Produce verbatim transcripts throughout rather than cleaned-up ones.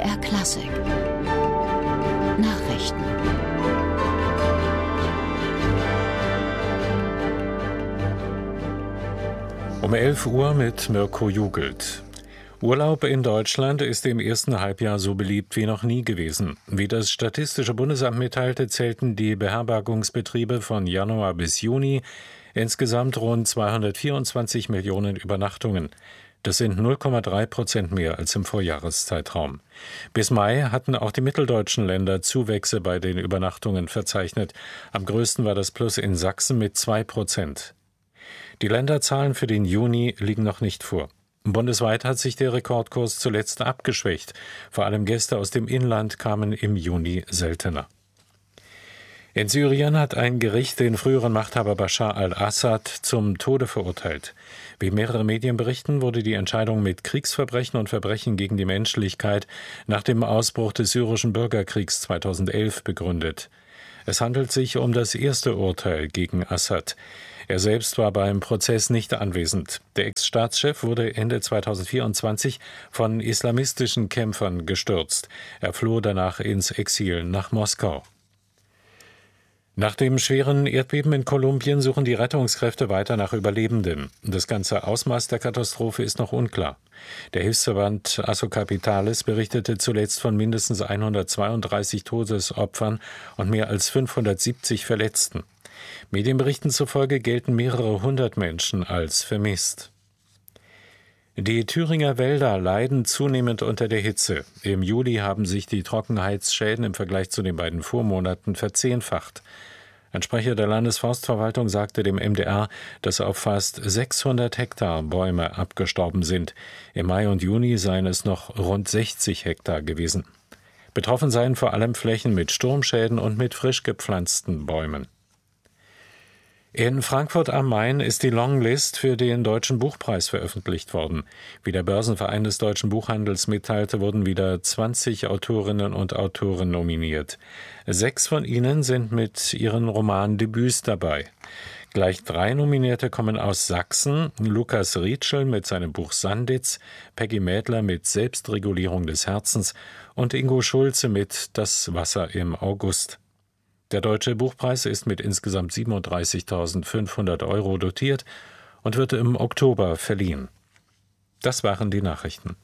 R Klassik Nachrichten. Um elf Uhr mit Mirko Jugelt. Urlaub in Deutschland ist im ersten Halbjahr so beliebt wie noch nie gewesen. Wie das Statistische Bundesamt mitteilte, zählten die Beherbergungsbetriebe von Januar bis Juni insgesamt rund zweihundertvierundzwanzig Millionen Übernachtungen. Das sind null Komma drei Prozent mehr als im Vorjahreszeitraum. Bis Mai hatten auch die mitteldeutschen Länder Zuwächse bei den Übernachtungen verzeichnet. Am größten war das Plus in Sachsen mit zwei Prozent. Die Länderzahlen für den Juni liegen noch nicht vor. Bundesweit hat sich der Rekordkurs zuletzt abgeschwächt. Vor allem Gäste aus dem Inland kamen im Juni seltener. In Syrien hat ein Gericht den früheren Machthaber Bashar al-Assad zum Tode verurteilt. Wie mehrere Medien berichten, wurde die Entscheidung mit Kriegsverbrechen und Verbrechen gegen die Menschlichkeit nach dem Ausbruch des syrischen Bürgerkriegs zweitausendelf begründet. Es handelt sich um das erste Urteil gegen Assad. Er selbst war beim Prozess nicht anwesend. Der Ex-Staatschef wurde Ende zweitausendvierundzwanzig von islamistischen Kämpfern gestürzt. Er floh danach ins Exil nach Moskau. Nach dem schweren Erdbeben in Kolumbien suchen die Rettungskräfte weiter nach Überlebenden. Das ganze Ausmaß der Katastrophe ist noch unklar. Der Hilfsverband Asocapitales berichtete zuletzt von mindestens hundertzweiunddreißig Todesopfern und mehr als fünfhundertsiebzig Verletzten. Medienberichten zufolge gelten mehrere hundert Menschen als vermisst. Die Thüringer Wälder leiden zunehmend unter der Hitze. Im Juli haben sich die Trockenheitsschäden im Vergleich zu den beiden Vormonaten verzehnfacht. Ein Sprecher der Landesforstverwaltung sagte dem M D R, dass auf fast sechshundert Hektar Bäume abgestorben sind. Im Mai und Juni seien es noch rund sechzig Hektar gewesen. Betroffen seien vor allem Flächen mit Sturmschäden und mit frisch gepflanzten Bäumen. In Frankfurt am Main ist die Longlist für den Deutschen Buchpreis veröffentlicht worden. Wie der Börsenverein des deutschen Buchhandels mitteilte, wurden wieder zwanzig Autorinnen und Autoren nominiert. Sechs von ihnen sind mit ihren Romandebüts dabei. Gleich drei Nominierte kommen aus Sachsen: Lukas Rietschel mit seinem Buch Sanditz, Peggy Mädler mit Selbstregulierung des Herzens und Ingo Schulze mit Das Wasser im August. Der Deutsche Buchpreis ist mit insgesamt siebenunddreißigtausendfünfhundert Euro dotiert und wird im Oktober verliehen. Das waren die Nachrichten.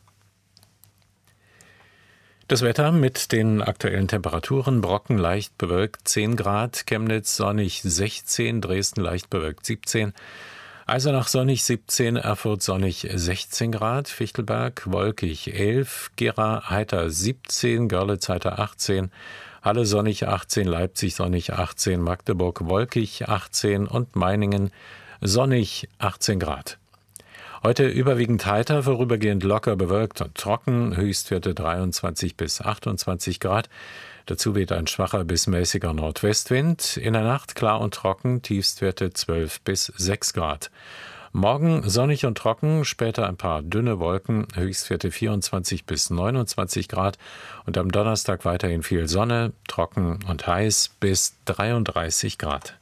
Das Wetter mit den aktuellen Temperaturen: Brocken leicht bewölkt zehn Grad, Chemnitz sonnig sechzehn, Dresden leicht bewölkt siebzehn, Eisenach sonnig siebzehn, Erfurt sonnig sechzehn Grad, Fichtelberg wolkig elf, Gera heiter siebzehn, Görlitz heiter achtzehn, Halle sonnig achtzehn, Leipzig sonnig achtzehn, Magdeburg wolkig achtzehn und Meiningen sonnig achtzehn Grad. Heute überwiegend heiter, vorübergehend locker bewölkt und trocken, Höchstwerte dreiundzwanzig bis achtundzwanzig Grad. Dazu weht ein schwacher bis mäßiger Nordwestwind. In der Nacht klar und trocken, Tiefstwerte zwölf bis sechs Grad. Morgen sonnig und trocken, später ein paar dünne Wolken, Höchstwerte vierundzwanzig bis neunundzwanzig Grad und am Donnerstag weiterhin viel Sonne, trocken und heiß bis dreiunddreißig Grad.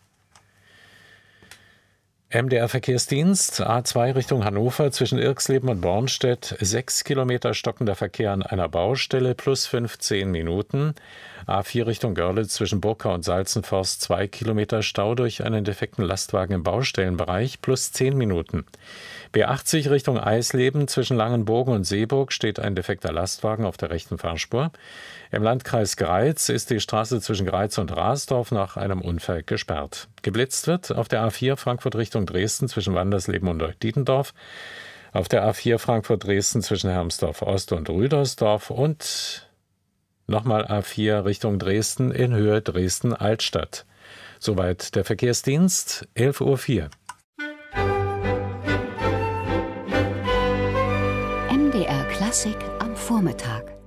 M D R Verkehrsdienst, A zwei Richtung Hannover zwischen Irxleben und Bornstedt, sechs Kilometer stockender Verkehr an einer Baustelle plus fünfzehn Minuten. A vier Richtung Görlitz zwischen Burgau und Salzenforst, zwei Kilometer Stau durch einen defekten Lastwagen im Baustellenbereich plus zehn Minuten. B achtzig Richtung Eisleben zwischen Langenbogen und Seeburg steht ein defekter Lastwagen auf der rechten Fahrspur. Im Landkreis Greiz ist die Straße zwischen Greiz und Rasdorf nach einem Unfall gesperrt. Geblitzt wird auf der A vier Frankfurt Richtung Dresden zwischen Wandersleben und Dietendorf, auf der A vier Frankfurt-Dresden zwischen Hermsdorf-Ost und Rüdersdorf und nochmal A vier Richtung Dresden in Höhe Dresden-Altstadt. Soweit der Verkehrsdienst, elf Uhr vier. M D R Klassik am Vormittag.